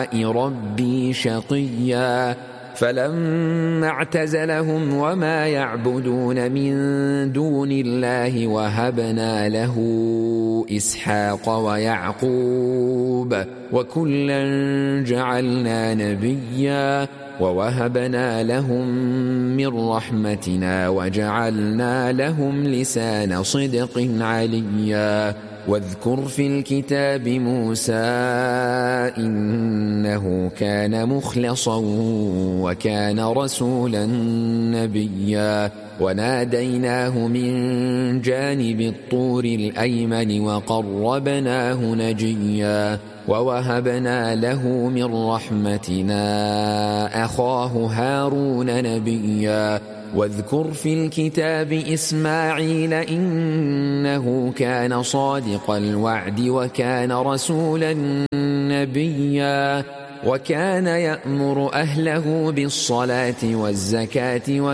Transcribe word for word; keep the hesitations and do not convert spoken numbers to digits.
ربي شقيا فلما اعتزلهم وما يعبدون من دون الله وهبنا له إسحاق ويعقوب وكلا جعلنا نبيا ووهبنا لهم من رحمتنا وجعلنا لهم لسان صدق عليا واذكر في الكتاب موسى إنه كان مخلصا وكان رسولا نبيا وناديناه من جانب الطور الأيمن وقربناه نجيا ووهبنا له من رحمتنا أخاه هارون نبيا واذكر في الكتاب إسماعيل إنه كان صادق الوعد وكان رسولا نبيا وكان يأمر أهله بالصلاة والزكاة